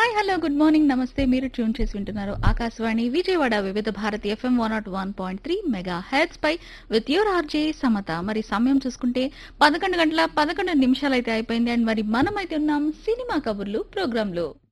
Hi hello good morning నమస్తే మీరు tune చేసి వింటున్నారు ఆకాశవాణి విజయవాడ వివిధ Bharati FM 101.3 mega heads pi with your RJ Samata. మరి సమయం చూసుకుంటే 11 గంటల 11 నిమిషాలు అయితే అయిపోయింది. అండ్ మరి మనమైతే ఉన్నాం సినిమా కబుర్లు ప్రోగ్రామ్ లో.